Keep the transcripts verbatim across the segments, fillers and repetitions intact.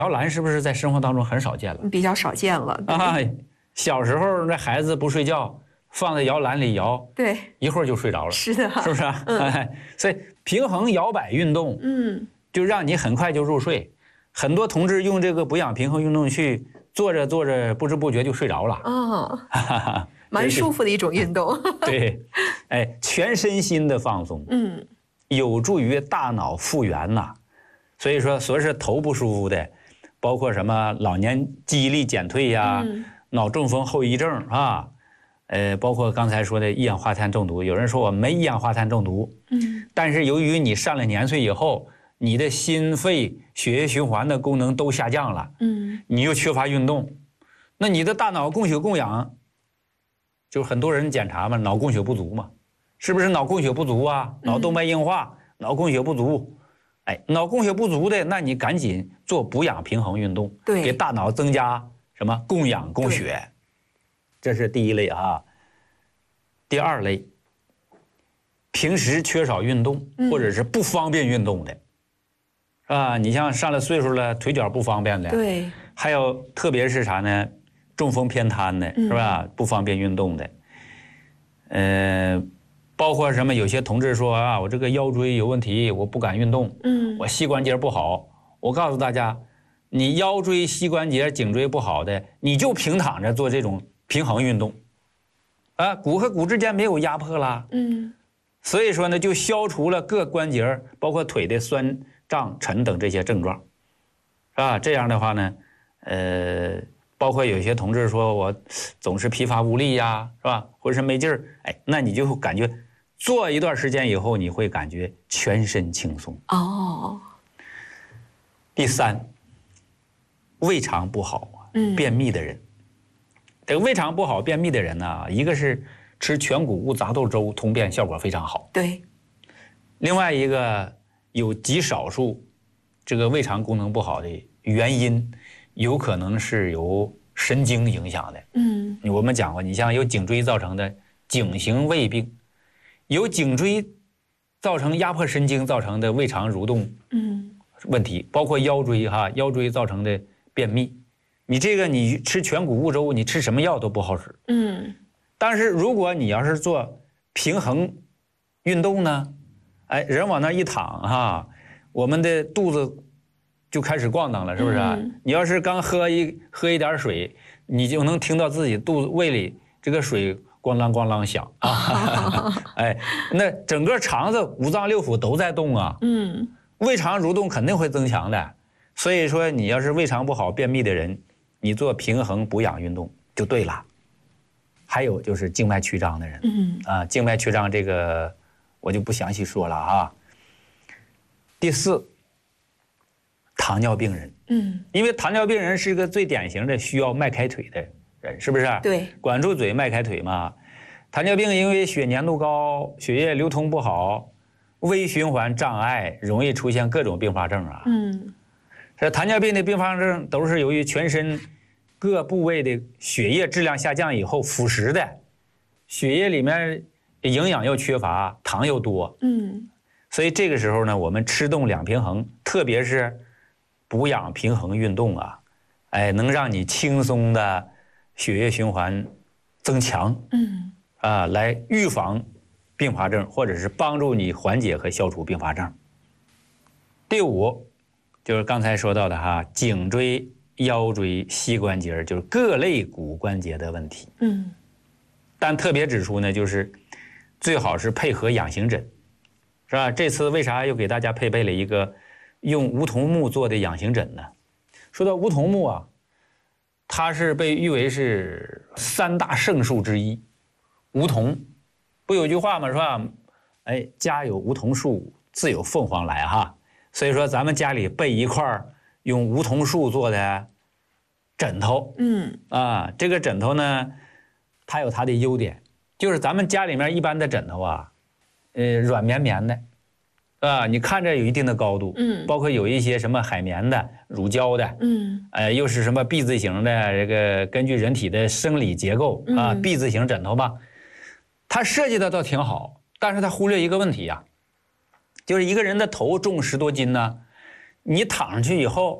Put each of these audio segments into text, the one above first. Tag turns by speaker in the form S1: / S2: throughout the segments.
S1: 摇篮是不是在生活当中很少见了？
S2: 比较少见了
S1: 啊，小时候那孩子不睡觉，放在摇篮里摇，
S2: 对，
S1: 一会儿就睡着了，
S2: 是的，
S1: 是不是？
S2: 嗯，
S1: 哎，所以平衡摇摆运动，
S2: 嗯，
S1: 就让你很快就入睡。很多同志用这个补氧平衡运动去做着做着，不知不觉就睡着了。
S2: 哦，蛮舒服的一种运动。
S1: 对，哎，全身心的放松，
S2: 嗯，
S1: 有助于大脑复原呐。所以说，说是头不舒服的，包括什么老年记忆力减退呀、
S2: 嗯、
S1: 脑中风后遗症啊，呃，包括刚才说的一氧化碳中毒。有人说我没一氧化碳中毒，
S2: 嗯，
S1: 但是由于你上了年岁以后，你的心肺血液循环的功能都下降了，
S2: 嗯，
S1: 你又缺乏运动，那你的大脑供血供氧，就很多人检查嘛，脑供血不足嘛，是不是脑供血不足啊？脑动脉硬化，嗯、脑供血不足。哎，脑供血不足的，那你赶紧做补氧平衡运动，
S2: 对，
S1: 给大脑增加什么供氧供血，这是第一类啊。第二类，平时缺少运动或者是不方便运动的，是吧？你像上了岁数了，腿脚不方便的，
S2: 对，
S1: 还有特别是啥呢？中风偏瘫的，是吧？不方便运动的，呃。包括什么？有些同志说啊，我这个腰椎有问题，我不敢运动。嗯，我膝关节不好。我告诉大家，你腰椎、膝关节、颈椎不好的，你就平躺着做这种平衡运动，啊，骨和骨之间没有压迫啦。嗯，所以说呢，就消除了各关节，包括腿的酸胀、沉等这些症状，啊，这样的话呢，呃，包括有些同志说我总是疲乏无力呀，是吧？浑身没劲儿，哎，那你就感觉。做一段时间以后，你会感觉全身轻松。哦。第三，胃肠不好，嗯，便秘的人，这个胃肠不好、便秘的人呢，一个是吃全谷物杂豆粥通便效果非常好，
S2: 对。
S1: 另外一个有极少数这个胃肠功能不好的原因，有可能是由神经影响的。嗯，我们讲过，你像有颈椎造成的颈型胃病。由颈椎造成压迫神经造成的胃肠蠕动问题，嗯、包括腰椎哈，腰椎造成的便秘，你这个你吃全谷物粥，你吃什么药都不好使。嗯，但是如果你要是做平衡运动呢，哎，人往那一躺哈，我们的肚子就开始咣当了，是不是？嗯、你要是刚喝一喝一点水，你就能听到自己肚子胃里这个水。咣啷咣啷响啊！哎，那整个肠子五脏六腑都在动啊。嗯，胃肠蠕动肯定会增强的。所以说，你要是胃肠不好、便秘的人，你做平衡补氧运动就对了。还有就是静脉曲张的人，嗯啊，静脉曲张这个我就不详细说了啊。第四，糖尿病人，嗯，因为糖尿病人是一个最典型的需要迈开腿的人，是不是？
S2: 对，
S1: 管住嘴，迈开腿嘛。糖尿病因为血粘度高，血液流通不好，微循环障碍，容易出现各种并发症啊。嗯，这糖尿病的并发症都是由于全身各部位的血液质量下降以后腐蚀的，血液里面营养又缺乏，糖又多。嗯，所以这个时候呢，我们吃动两平衡，特别是补氧平衡运动啊，哎，能让你轻松的。血液循环增强，嗯，啊，来预防并发症，或者是帮助你缓解和消除并发症。第五，就是刚才说到的哈，颈椎、腰椎、膝关节，就是各类骨关节的问题。嗯，但特别指出呢，就是最好是配合养形枕，是吧？这次为啥又给大家配备了一个用梧桐木做的养形枕呢？说到梧桐木啊。它是被誉为是三大圣树之一，梧桐，不有句话吗？是吧？哎，家有梧桐树，自有凤凰来哈。所以说，咱们家里备一块用梧桐树做的枕头，嗯，啊，这个枕头呢，它有它的优点，就是咱们家里面一般的枕头啊，呃，软绵绵的。啊，你看着有一定的高度，嗯，包括有一些什么海绵的、乳胶的，嗯，呃，又是什么 B 字形的，这个根据人体的生理结构啊 ，B 字形枕头吧，它设计的倒挺好，但是它忽略一个问题呀、啊，就是一个人的头重十多斤呢，你躺上去以后，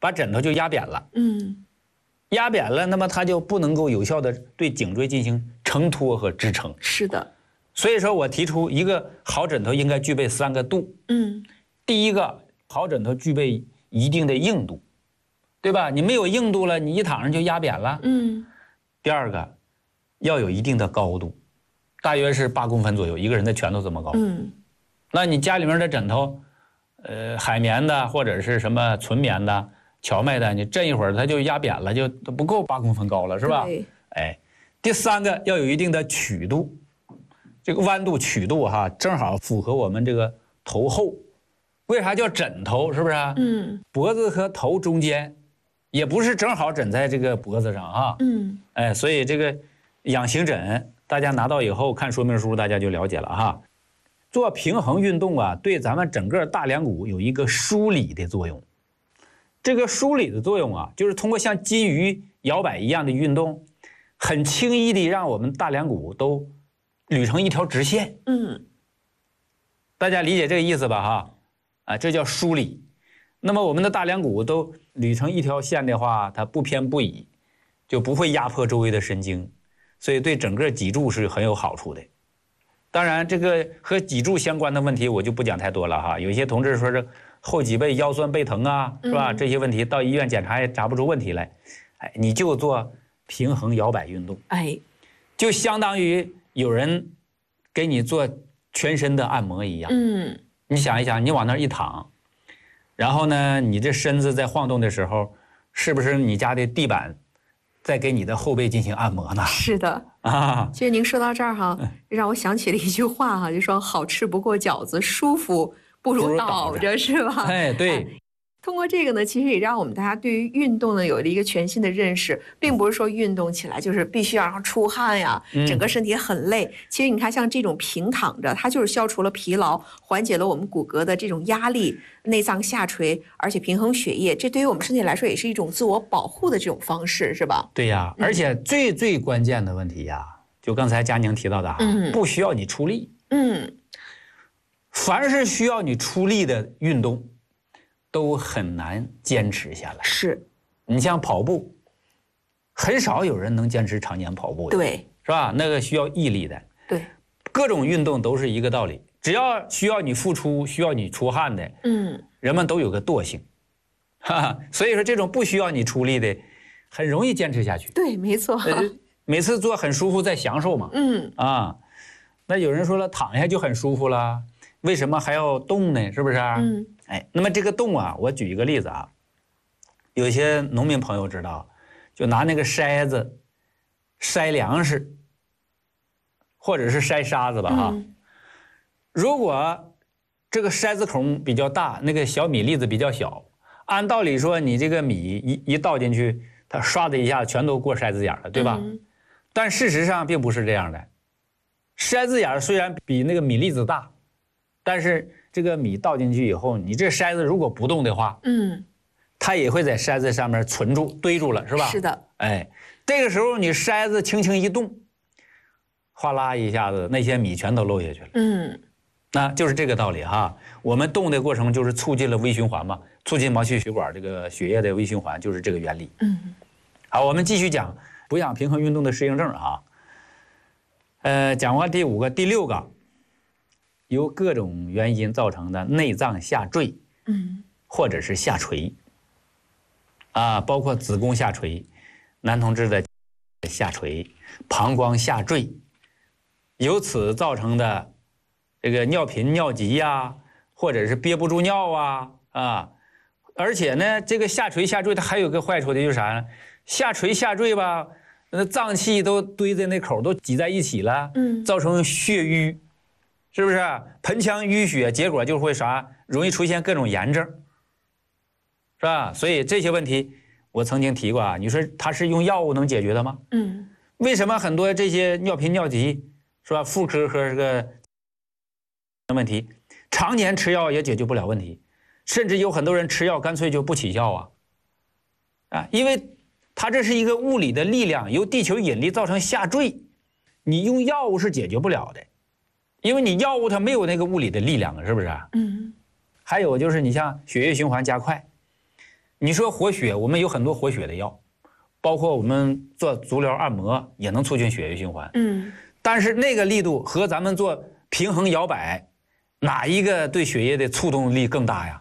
S1: 把枕头就压扁了。嗯，压扁了，那么它就不能够有效的对颈椎进行承托和支撑。
S2: 是的。
S1: 所以说我提出一个好枕头应该具备三个度。嗯，第一个，好枕头具备一定的硬度，对吧？你没有硬度了，你一躺上就压扁了。嗯。第二个，要有一定的高度，大约是八公分左右，一个人的拳头这么高。嗯。那你家里面的枕头，呃，海绵的或者是什么纯棉的、荞麦的，你震一会儿它就压扁了，就都不够八公分高了，是吧？
S2: 对。
S1: 哎，第三个要有一定的曲度。这个弯度曲度哈，正好符合我们这个头后。为啥叫枕头？是不是？嗯。脖子和头中间，也不是正好枕在这个脖子上啊。嗯。哎，所以这个养形枕，大家拿到以后看说明书，大家就了解了哈。做平衡运动啊，对咱们整个大梁骨有一个梳理的作用。这个梳理的作用啊，就是通过像金鱼摇摆一样的运动，很轻易地让我们大梁骨都捋成一条直线。嗯，大家理解这个意思吧哈？啊，这叫梳理。那么我们的大梁骨都捋成一条线的话，它不偏不倚，就不会压迫周围的神经，所以对整个脊柱是很有好处的。当然，这个和脊柱相关的问题我就不讲太多了哈。有些同志说是后脊背腰酸背疼啊，是吧？这些问题到医院检查也查不出问题来，哎，你就做平衡摇摆运动，哎，就相当于有人给你做全身的按摩一样。嗯，你想一想，你往那儿一躺，然后呢，你这身子在晃动的时候，是不是你家的地板在给你的后背进行按摩呢？
S2: 是的啊。其实您说到这儿哈，让我想起了一句话哈，就说好吃不过饺子，舒服不如倒着，是吧？
S1: 哎，对。哎，
S2: 通过这个呢，其实也让我们大家对于运动呢有了一个全新的认识，并不是说运动起来就是必须要出汗呀，整个身体很累。嗯、其实你看，像这种平躺着，它就是消除了疲劳，缓解了我们骨骼的这种压力，内脏下垂，而且平衡血液，这对于我们身体来说也是一种自我保护的这种方式，是吧？
S1: 对呀，而且最最关键的问题呀，就刚才佳宁提到的啊，嗯、不需要你出力。嗯，凡是需要你出力的运动，都很难坚持下来。
S2: 是，
S1: 你像跑步，很少有人能坚持常年跑步的，
S2: 对，
S1: 是吧？那个需要毅力的。
S2: 对，
S1: 各种运动都是一个道理，只要需要你付出、需要你出汗的，嗯，人们都有个惰性，哈哈。所以说，这种不需要你出力的，很容易坚持下去。
S2: 对，没错。
S1: 呃、每次做很舒服，在享受嘛。嗯啊，那有人说了，躺下就很舒服了，为什么还要动呢？是不是？嗯。哎，那么这个动啊，我举一个例子啊，有些农民朋友知道，就拿那个筛子筛粮食，或者是筛沙子吧哈。嗯、如果这个筛子孔比较大，那个小米粒子比较小，按道理说你这个米一一倒进去，它唰的一下全都过筛子眼了，对吧？嗯、但事实上并不是这样的，筛子眼虽然比那个米粒子大，但是这个米倒进去以后，你这筛子如果不动的话，嗯，它也会在筛子上面存住、堆住了，是吧？
S2: 是的。
S1: 哎，这个时候你筛子轻轻一动，哗啦一下子，那些米全都漏下去了。嗯，那就是这个道理哈。我们动的过程就是促进了微循环嘛，促进毛细血管这个血液的微循环，就是这个原理。嗯，好，我们继续讲补养平衡运动的适应症啊。呃，讲完第五个、第六个。由各种原因造成的内脏下坠，嗯，或者是下垂，啊，包括子宫下垂、男同志的下垂、膀胱下坠，由此造成的这个尿频、尿急呀、啊，或者是憋不住尿啊啊，而且呢，这个下垂下坠它还有个坏处的就是啥呢？下垂下坠吧，那脏器都堆在那口都挤在一起了，嗯，造成血瘀。是不是盆腔淤血，结果就会啥，容易出现各种炎症，是吧？所以这些问题我曾经提过啊，你说它是用药物能解决的吗？嗯，为什么很多这些尿频尿急，是吧？妇科和这个问题，常年吃药也解决不了问题，甚至有很多人吃药干脆就不起效啊，啊，因为它这是一个物理的力量，由地球引力造成下坠，你用药物是解决不了的。因为你药物它没有那个物理的力量，是不是？嗯。还有就是你像血液循环加快， 你说活血，我们有很多活血的药，包括我们做足疗按摩也能促进血液循环。嗯，但是那个力度和咱们做平衡摇摆，哪一个对血液的促动力更大呀？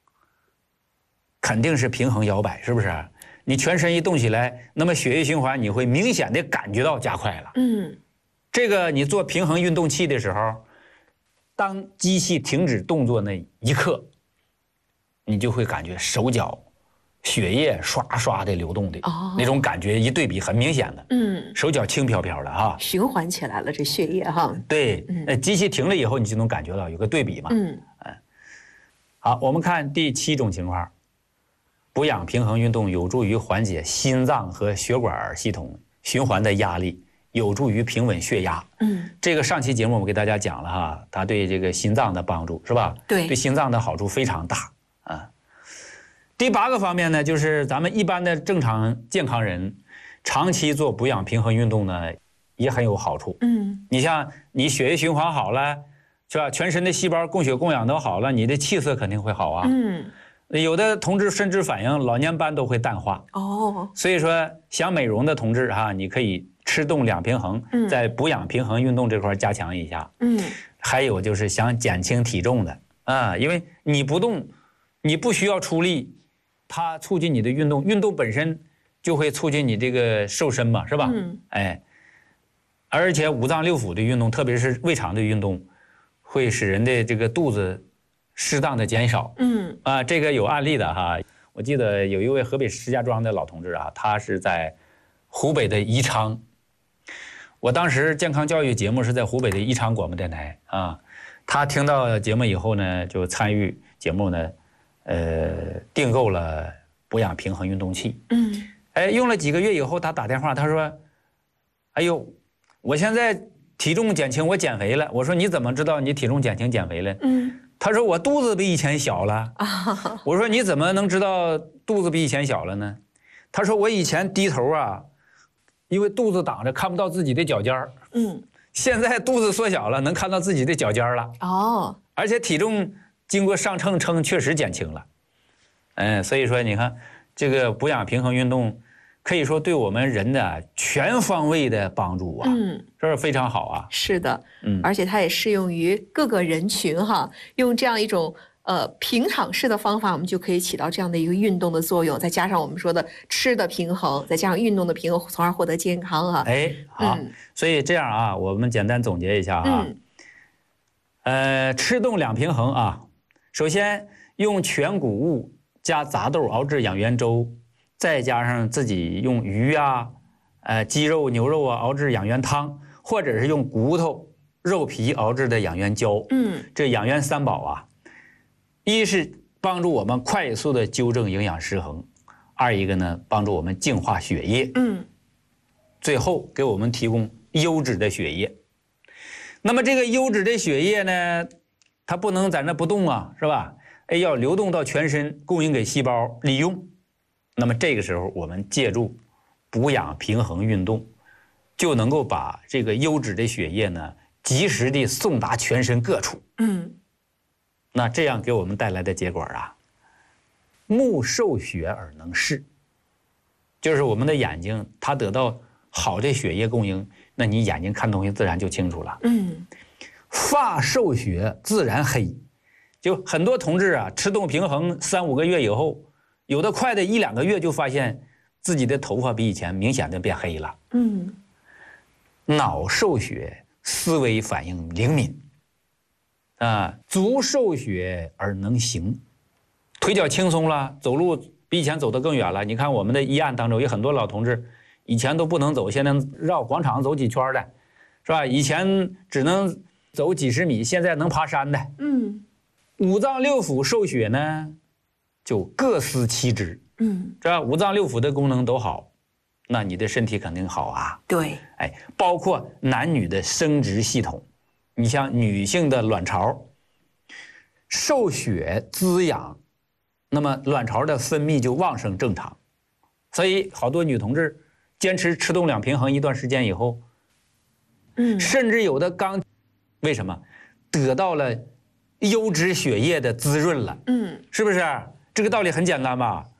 S1: 肯定是平衡摇摆，是不是？你全身一动起来，那么血液循环你会明显的感觉到加快了。嗯，这个你做平衡运动器的时候，当机器停止动作那一刻，你就会感觉手脚血液刷刷的流动的、哦、那种感觉，一对比很明显的。嗯，手脚轻飘飘的哈，
S2: 循环起来了这血液哈。
S1: 对，那、嗯、机器停了以后，你就能感觉到有个对比嘛。嗯，嗯，好，我们看第七种情况，补氧平衡运动有助于缓解心脏和血管系统循环的压力，有助于平稳血压。嗯，这个上期节目我们给大家讲了哈，它对这个心脏的帮助是吧？
S2: 对，
S1: 对心脏的好处非常大啊。第八个方面呢，就是咱们一般的正常健康人，长期做补氧平衡运动呢，也很有好处。嗯，你像你血液循环好了，是吧？全身的细胞供血供氧都好了，你的气色肯定会好啊。嗯，有的同志甚至反映老年斑都会淡化。哦，所以说想美容的同志哈、啊，你可以吃动两平衡，在补氧平衡运动这块加强一下。嗯，还有就是想减轻体重的啊，因为你不动，你不需要出力。它促进你的运动，运动本身就会促进你这个瘦身嘛，是吧？嗯，哎，而且五脏六腑的运动，特别是胃肠的运动，会使人的这个肚子适当的减少。嗯，啊，这个有案例的哈，我记得有一位河北石家庄的老同志啊，他是在湖北的宜昌，我当时健康教育节目是在湖北的宜昌广播电台啊，他听到节目以后呢，就参与节目呢。呃，订购了补氧平衡运动器。嗯，哎，用了几个月以后，他打电话，他说：“哎呦，我现在体重减轻，我减肥了。”我说：“你怎么知道你体重减轻减肥了？”嗯，他说：“我肚子比以前小了。”啊，我说：“你怎么能知道肚子比以前小了呢？”他说：“我以前低头啊，因为肚子挡着看不到自己的脚尖儿。嗯，现在肚子缩小了，能看到自己的脚尖儿了。哦，而且体重。”经过上秤称确实减轻了，嗯，所以说你看这个补氧平衡运动，可以说对我们人的全方位的帮助啊，嗯，这是非常好啊。
S2: 是的，嗯，而且它也适用于各个人群哈，用这样一种呃平躺式的方法，我们就可以起到这样的一个运动的作用，再加上我们说的吃的平衡，再加上运动的平衡，从而获得健康啊。
S1: 哎，好，嗯、所以这样啊，我们简单总结一下啊，嗯、呃，吃动两平衡啊。首先用全谷物加杂豆熬制养元粥，再加上自己用鱼啊、呃鸡肉、牛肉啊熬制养元汤，或者是用骨头、肉皮熬制的养元胶。嗯，这养元三宝啊，一是帮助我们快速的纠正营养失衡，二一个呢帮助我们净化血液。嗯，最后给我们提供优质的血液。那么这个优质的血液呢？它不能在那不动啊，是吧？哎，要流动到全身，供应给细胞利用。那么这个时候，我们借助补氧平衡运动，就能够把这个优质的血液呢，及时地送达全身各处。嗯，那这样给我们带来的结果啊，目受血而能视，就是我们的眼睛它得到好的血液供应，那你眼睛看东西自然就清楚了。嗯。发受血自然黑，就很多同志啊，吃动平衡三五个月以后，有的快的一两个月就发现自己的头发比以前明显的变黑了。嗯，脑受血，思维反应灵敏，啊，足受血而能行，腿脚轻松了，走路比以前走得更远了。你看我们的医案当中有很多老同志，以前都不能走，现在绕广场走几圈的，是吧？以前只能走几十米，现在能爬山的。嗯，五脏六腑受血呢，就各司其职。嗯，这五脏六腑的功能都好，那你的身体肯定好啊。
S2: 对，
S1: 哎，包括男女的生殖系统，你像女性的卵巢受血滋养，那么卵巢的分泌就旺盛正常。所以好多女同志坚持吃动两平衡一段时间以后，嗯，甚至有的刚。为什么得到了优质血液的滋润了？嗯，是不是？这个道理很简单吧？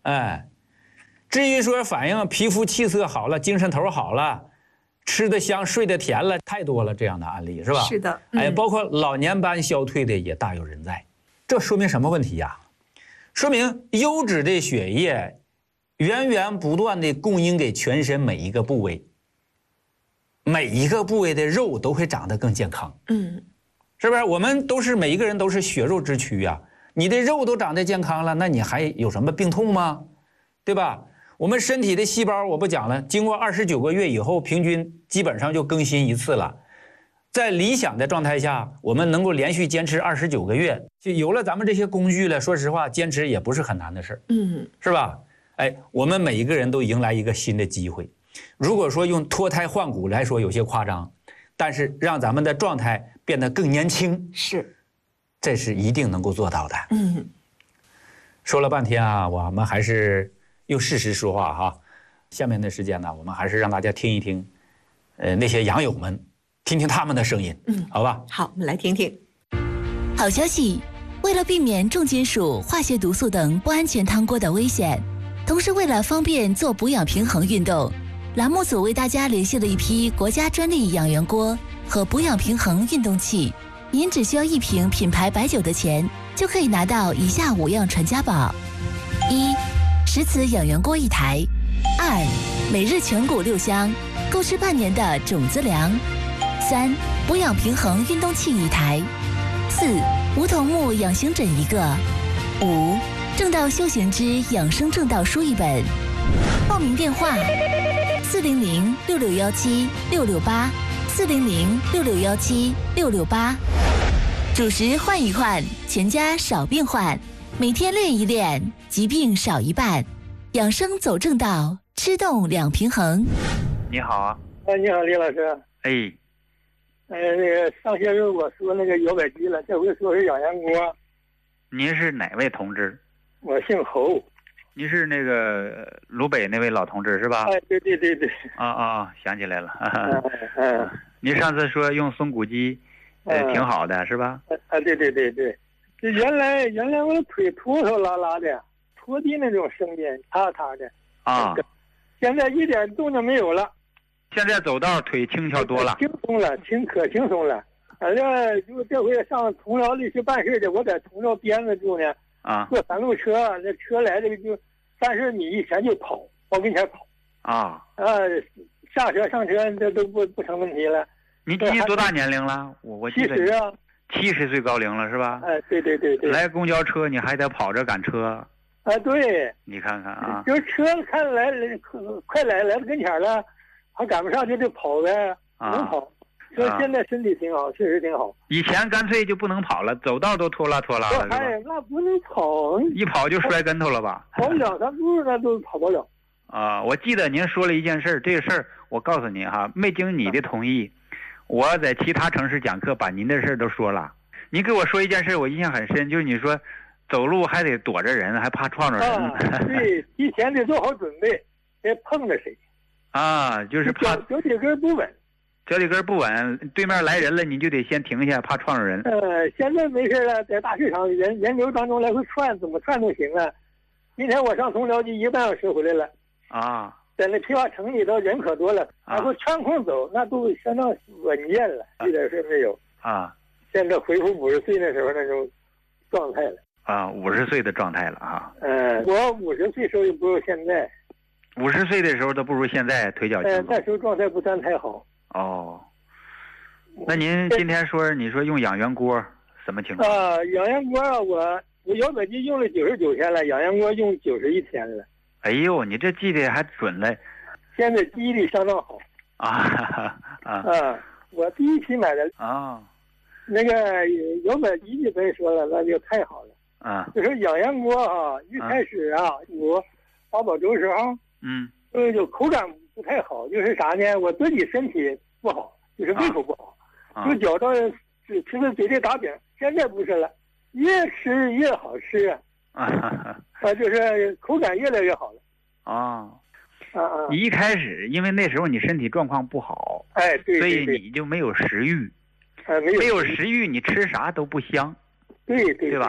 S1: 哎，至于说反映皮肤气色好了，精神头好了，吃得香，睡得甜了，太多了这样的案例，是吧？
S2: 是的，嗯、
S1: 哎，包括老年斑消退的也大有人在。这说明什么问题呀？说明优质的血液源源不断的供应给全身每一个部位，每一个部位的肉都会长得更健康。
S2: 嗯，
S1: 是不是？我们都是每一个人都是血肉之躯呀，你的肉都长得健康了，那你还有什么病痛吗？对吧？我们身体的细胞我不讲了，经过二十九个月以后，平均基本上就更新一次了。在理想的状态下，我们能够连续坚持二十九个月，就有了咱们这些工具了。说实话，坚持也不是很难的事，
S2: 嗯，
S1: 是吧？哎，我们每一个人都迎来一个新的机会。如果说用脱胎换骨来说有些夸张，但是让咱们的状态变得更年轻，
S2: 是，
S1: 这是一定能够做到的。
S2: 嗯，
S1: 说了半天啊，我们还是用事实说话哈。下面的时间呢，我们还是让大家听一听，呃，那些养友们。听听他们的声音，嗯，好吧。
S2: 好，我们来听听。
S3: 好消息，为了避免重金属、化学毒素等不安全汤锅的危险，同时为了方便做补养平衡运动，栏目组为大家联系了一批国家专利养元锅和补养平衡运动器。您只需要一瓶品牌白酒的钱，就可以拿到以下五样传家宝：一、十磁养元锅一台；二、每日全谷六香，够吃半年的种子粮。三、补养平衡运动器一台；四、梧桐木养心枕一个；五、正道修行之养生正道书一本。报名电话：四零零六六幺七六六八，四零零六六幺七六六八。主食换一换，全家少变换，每天练一练，疾病少一半，养生走正道，吃动两平衡。
S4: 你好啊，
S5: 哎，你好，李老师。
S4: 哎。
S5: 呃，那个上些日我说那个摇摆机了，这回说是养元锅。
S4: 您是哪位同志？
S5: 我姓侯。
S4: 您是那个鲁北那位老同志是吧？
S5: 哎，对对对对。
S4: 啊啊啊！想起来了。
S5: 嗯嗯。
S4: 您上次说用松骨机，呃，挺好的是吧？
S5: 啊，对对对对。这原来原来我的腿拖拖拉拉的，拖地那种声音，嚓嚓的。
S4: 啊。
S5: 现在一点动静没有了。
S4: 现在走道腿轻巧多了，
S5: 轻松了，轻可轻松了。反正就这回上同辽里去办事的，我在同辽边子住呢。
S4: 啊。
S5: 坐三路车，那车来这个就三十米以前就跑，往跟前跑。
S4: 啊。
S5: 啊，下车上车这都不不成问题了。
S4: 您今年多大年龄了？我我记得。
S5: 七十啊。
S4: 七十岁高龄了是吧？
S5: 哎，对对对对。
S4: 来公交车你还得跑着赶车。
S5: 啊，对。
S4: 你看看啊。
S5: 就是车看来快来来到跟前了。还赶不上就得跑呗，能跑。说现在身体挺好，确实挺好。
S4: 以前干脆就不能跑了，走道都拖拉拖拉了，是吧？
S5: 哎，那不能跑，
S4: 一跑就摔跟头了吧？
S5: 跑两三步那都跑不了。
S4: 啊，我记得您说了一件事，这个事儿我告诉您哈，没经你的同意，我在其他城市讲课把您的事儿都说了。您给我说一件事，我印象很深，就是你说走路还得躲着人，还怕撞着人。
S5: 啊，对，提前得做好准备，别碰着谁。
S4: 啊，就是怕
S5: 脚底跟不稳，
S4: 脚底跟不稳，对面来人了，你就得先停下，怕撞着人。
S5: 呃，现在没事了，在大市场人人流当中来回窜，怎么窜都行了。今天我上同辽就一个半小时回来了。
S4: 啊，
S5: 在那批发城里头人可多了，然后圈空走，那都相当稳健了，一点事没有。
S4: 啊，
S5: 现在恢复五十岁那时候那种状态了。
S4: 啊，五十岁的状态了啊。
S5: 嗯，我五十岁时候也不如现在。
S4: 五十岁的时候都不如现在腿脚轻松。
S5: 呃，那时候状态不算太好。
S4: 哦，那您今天说你说用养元锅什么情况？
S5: 啊，养元锅啊，我我摇摆机用了九十九天了，养元锅用九十一天了。
S4: 哎呦，你这记得还准嘞！
S5: 现在记忆力相当好。
S4: 啊啊
S5: 啊！我第一批买的
S4: 啊，
S5: 那个摇摆机就别说了，那就太好了。
S4: 啊，
S5: 就说养元锅啊，一开始啊，我八宝粥时候。
S4: 嗯，
S5: 呃，就口感不太好，就是啥呢？我自己身体不好，就是胃口不好，
S4: 啊、
S5: 就觉着吃吃的嘴里打饼。现在不是了，越吃越好吃啊！啊，就是口感越来越好了。
S4: 啊
S5: 啊啊！
S4: 你一开始因为那时候你身体状况不好，
S5: 哎，对，
S4: 所以你就没有食欲，
S5: 哎，没有
S4: 没有食欲，你吃啥都不香，
S5: 对对
S4: 对吧？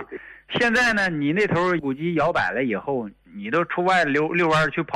S4: 现在呢，你那头估计摇摆了以后，你都出外溜溜弯去跑。